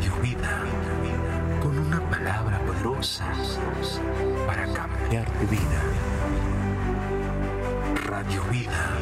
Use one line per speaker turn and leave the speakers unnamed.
Radio Vida, con una palabra poderosa para cambiar tu vida. Radio Vida.